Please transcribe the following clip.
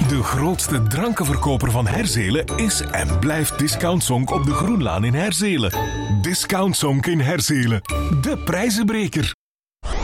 De grootste drankenverkoper van Herzelen is en blijft Discount Zonk op de Groenlaan in Herzelen. Discount Zonk in Herzelen. De prijzenbreker.